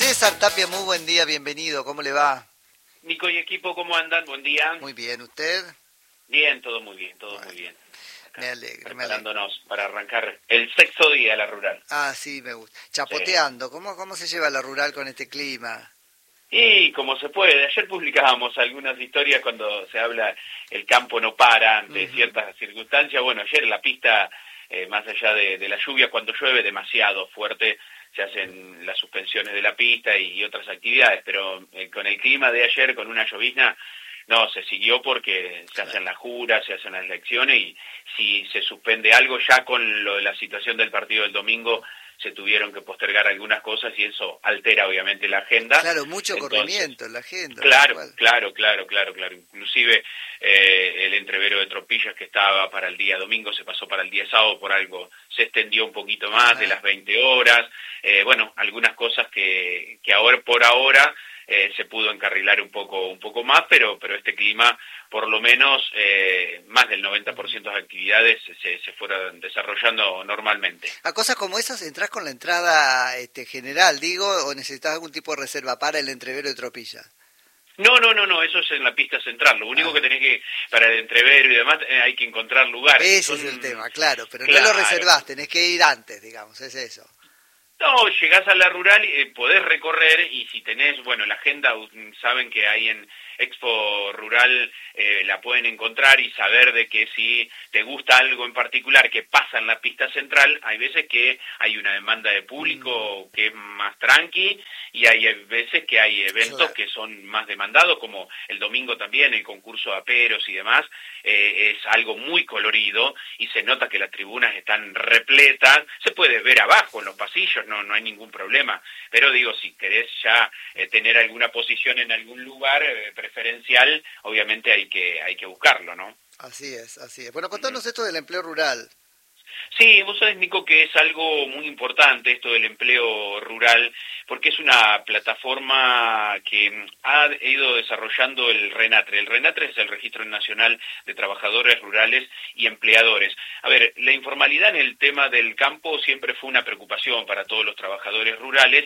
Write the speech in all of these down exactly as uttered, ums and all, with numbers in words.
César Tapia, muy buen día, bienvenido, ¿cómo le va? Nico y equipo, ¿cómo andan? Buen día. Muy bien, ¿usted? Bien, todo muy bien, todo Bueno, muy bien. Acá, me alegro, preparándonos me alegro. para arrancar el sexto día de la rural. Ah, sí, me gusta. Sí. Chapoteando, ¿cómo, cómo se lleva la rural con este clima? Y como se puede, ayer publicábamos algunas historias cuando se habla el campo no para ante Uh-huh. ciertas circunstancias. Bueno, ayer la pista, eh, más allá de, de la lluvia, cuando llueve demasiado fuerte, se hacen las suspensiones de la pista y, y otras actividades, pero eh, con el clima de ayer, con una llovizna, no, se siguió porque se hacen las juras, se hacen las elecciones y si se suspende algo ya con lo de la situación del partido del domingo, se tuvieron que postergar algunas cosas y eso altera obviamente la agenda. Claro, mucho Entonces, corrimiento en la agenda. claro, claro, claro, claro, claro. Inclusive eh, el entrevero de Tropillas que estaba para el día domingo se pasó para el día sábado por algo, se extendió un poquito más. Ajá. De las veinte horas. Eh, bueno, algunas cosas que, que ahora por ahora eh, se pudo encarrilar un poco, un poco más, pero, pero este clima, por lo menos, eh, más del noventa por ciento de las actividades se, se fueron desarrollando normalmente. A cosas como esas, ¿entrás con la entrada este, general, digo, o necesitas algún tipo de reserva para el entrevero de Tropilla? No, no, no, no, eso es en la pista central. Lo único ah. que tenés que, para el entrevero y demás, eh, hay que encontrar lugares. Ese Son... es el tema, claro, pero claro. no lo reservás, tenés que ir antes, digamos, es eso. No, llegás a la rural, eh, podés recorrer y si tenés, bueno, la agenda, saben que ahí en Expo Rural eh, la pueden encontrar y saber de que si te gusta algo en particular que pasa en la pista central, hay veces que hay una demanda de público mm. que es más tranqui y hay veces que hay eventos claro. que son más demandados, como el domingo también, el concurso de aperos y demás, eh, es algo muy colorido y se nota que las tribunas están repletas, se puede ver abajo en los pasillos, no, no hay ningún problema, pero digo, si querés ya eh, tener alguna posición en algún lugar eh, preferencial, obviamente hay que hay que buscarlo, ¿no? Así es, así es. Bueno, contanos uh-huh. esto del empleo rural. Sí, vos sabés, Nico, que es algo muy importante esto del empleo rural, porque es una plataforma que ha ido desarrollando el RENATRE. El RENATRE es el Registro Nacional de Trabajadores Rurales y Empleadores. A ver, la informalidad en el tema del campo siempre fue una preocupación para todos los trabajadores rurales,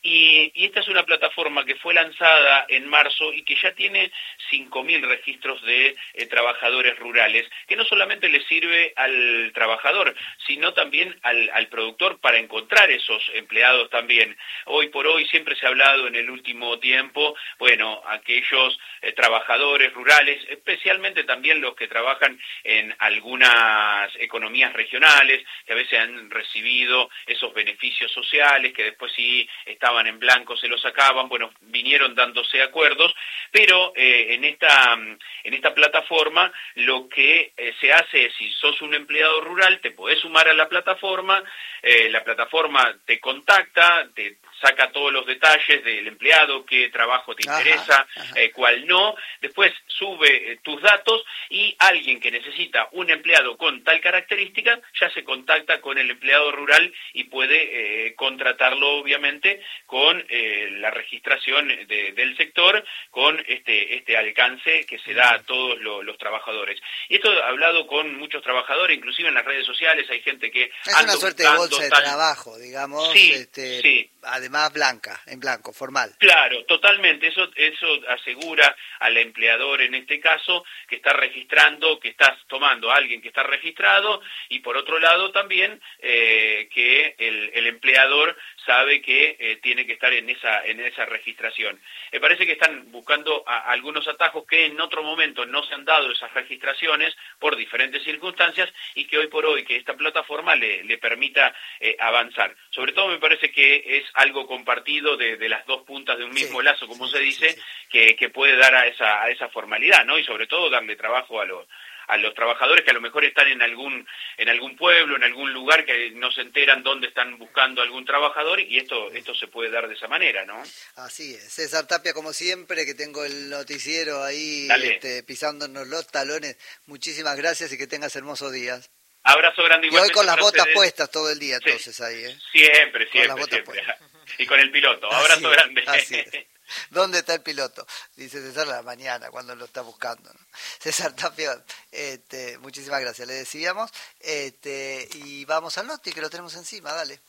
y, y esta es una plataforma que fue lanzada en marzo y que ya tiene cinco mil registros de eh, trabajadores rurales, que no solamente le sirve al trabajador, sino también al, al productor para encontrar esos empleados también. Hoy por hoy siempre se ha hablado en el último tiempo, bueno, aquellos eh, trabajadores rurales, especialmente también los que trabajan en algunas economías regionales, que a veces han recibido esos beneficios sociales, que después sí estaban en blanco, se los sacaban, bueno, vinieron dándose acuerdos, pero eh, en esta en esta plataforma lo que eh, se hace es, si sos un empleado rural, te podés sumar a la plataforma, eh, la plataforma te contacta, te saca todos los detalles del empleado, qué trabajo te interesa, ajá, ajá. Eh, cuál no, después sube eh, tus datos y alguien que necesita un empleado con tal característica ya se contacta con el empleado rural y puede eh, contratarlo obviamente con eh, la registración de, del sector, con este, este alcance que se da a todos lo, los trabajadores. Y esto he hablado con muchos trabajadores, inclusive en las redes sociales hay gente que es una suerte de bolsa de tal... trabajo, digamos, sí, este, sí. además blanca, en blanco, formal. Claro, totalmente, eso eso asegura al empleador en este caso que está registrando, que estás tomando a alguien que está registrado y por otro lado también eh, que el, el empleador sabe que eh, tiene que estar en esa en esa registración. Me parece que están buscando a, algunos atajos que en otro momento no se han dado esas registraciones por diferentes circunstancias y que hoy por hoy que esta plataforma le, le permita eh, avanzar. Sobre todo me parece que es algo compartido de, de las dos puntas de un mismo sí, lazo, como sí, se dice, sí, sí. Que, que puede dar a esa a esa formalidad, ¿no? Y sobre todo darle trabajo a los a los trabajadores que a lo mejor están en algún en algún pueblo, en algún lugar que no se enteran dónde están buscando algún trabajador y esto esto se puede dar de esa manera, ¿no? Así es. César Tapia, como siempre, que tengo el noticiero ahí este, pisándonos los talones. Muchísimas gracias y que tengas hermosos días. Abrazo grande igualmente. Y hoy con las botas ustedes. Puestas todo el día, sí. entonces, ahí, ¿eh? Siempre, con siempre, las botas siempre. Puestas. Y con el piloto. Abrazo así grande. Es, así es. ¿Dónde está el piloto? Dice César a la mañana, cuando lo está buscando, ¿no? César Tapia, este, muchísimas gracias, le decíamos. Este, y vamos al noti, que lo tenemos encima, dale.